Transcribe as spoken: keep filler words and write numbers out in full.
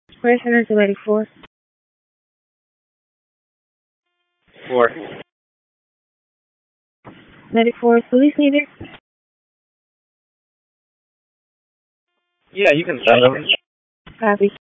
Prisoner to Medic four. Four. Medic four, is police needed? Yeah, you can send them. Copy.